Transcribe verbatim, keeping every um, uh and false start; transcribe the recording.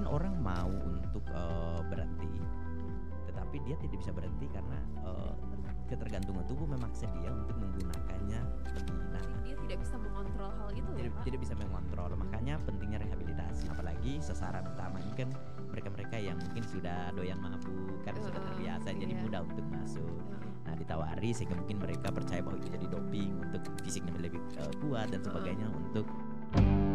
Mungkin orang mau untuk, eee, berhenti, tetapi dia tidak bisa berhenti karena, eee, ketergantungan tubuh memaksa dia untuk menggunakannya lebih. Nah, Dia tidak bisa mengontrol hal itu ya, tidak Kak? tidak bisa mengontrol, makanya pentingnya rehabilitasi. Apalagi sasaran utamanya kan mereka-mereka yang mungkin sudah doyan mabuk, kan sudah Heeh, terbiasa jadi iya. mudah untuk masuk. Heeh. Nah, ditawari sehingga mungkin mereka percaya bahwa itu jadi doping untuk fisiknya lebih, eee, kuat dan Heeh. sebagainya untuk